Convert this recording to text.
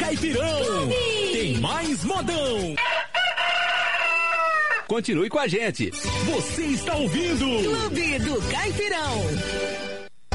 Caipirão. Clube. Tem mais modão. Continue com a gente. Você está ouvindo Clube do Caipirão.